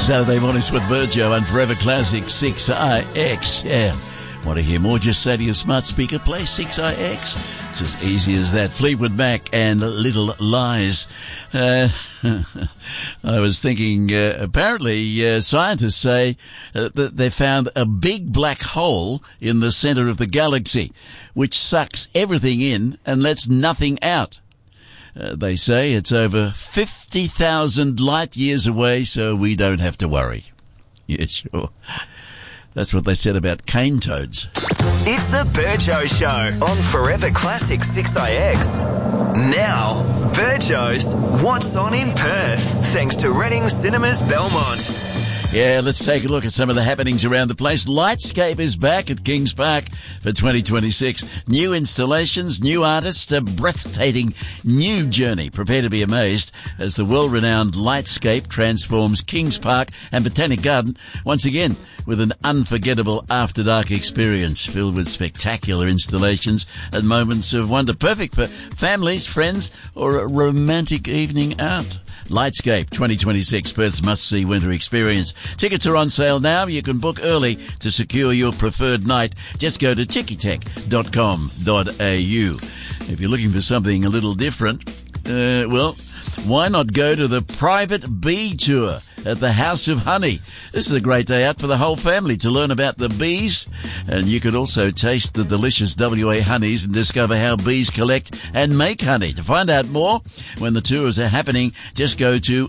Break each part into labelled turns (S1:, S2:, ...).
S1: Saturday mornings with Virgio and Forever Classic 6IX. Yeah. Want to hear more? Just say to your smart speaker, play 6IX. It's as easy as that. Fleetwood Mac and Little Lies. I was thinking, apparently scientists say that they found a big black hole in the center of the galaxy, which sucks everything in and lets nothing out. They say it's over 50,000 light years away, so we don't have to worry. Yeah, sure. That's what they said about cane toads.
S2: It's the Virgio Show on Forever Classic 6IX. Now, Virgio's What's On in Perth, thanks to Reading Cinemas Belmont.
S1: Yeah, let's take a look at some of the happenings around the place. Lightscape is back at Kings Park for 2026. New installations, new artists, a breathtaking new journey. Prepare to be amazed as the world-renowned Lightscape transforms Kings Park and Botanic Garden once again with an unforgettable after-dark experience filled with spectacular installations and moments of wonder. Perfect for families, friends, or a romantic evening out. Lightscape 2026, Perth's must-see winter experience. Tickets are on sale now. You can book early to secure your preferred night. Just go to tickytech.com.au. If you're looking for something a little different, well, why not go to the private bee tour at the House of Honey? This is a great day out for the whole family to learn about the bees, and you could also taste the delicious WA honeys and discover how bees collect and make honey. To find out more when the tours are happening, just go to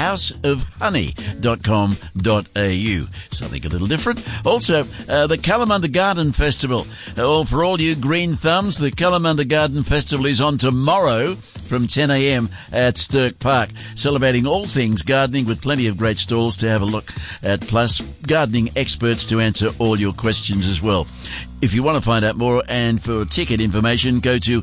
S1: thehouseofhoney.com.au. Something a little different. Also, the Kalamunda Garden Festival. For all you green thumbs, the Kalamunda Garden Festival is on tomorrow from 10 a.m. at Stirk Park, celebrating all things gardening with plenty of great stalls to have a look at, plus gardening experts to answer all your questions as well. If you want to find out more and for ticket information, go to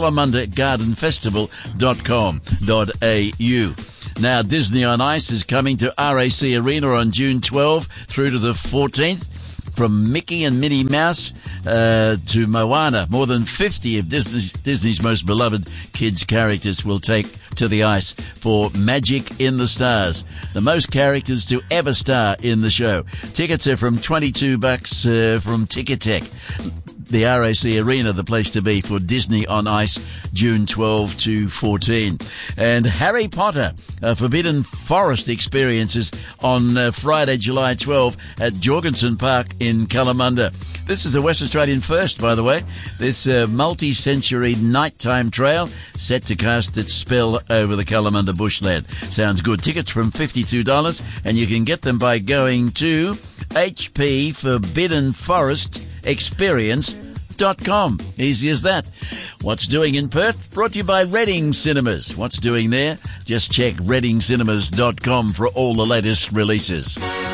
S1: kalamundagardenfestival.com.au. Now, Disney on Ice is coming to RAC Arena on June 12 through to the 14th. From Mickey and Minnie Mouse to Moana, more than 50 of Disney's most beloved kids' characters will take to the ice for Magic in the Stars, the most characters to ever star in the show. Tickets are from $22 from Ticketek. The RAC Arena, the place to be for Disney on Ice, June 12 to 14. And Harry Potter, Forbidden Forest experiences on Friday, July 12 at Jorgensen Park in Kalamunda. This is a West Australian first, by the way. This multi-century nighttime trail set to cast its spell over the Kalamunda bushland. Sounds good. Tickets from $52, and you can get them by going to HP Forbidden Forest Experience.com. Easy as that. What's Doing in Perth? Brought to you by Reading Cinemas. What's doing there? Just check readingcinemas.com for all the latest releases.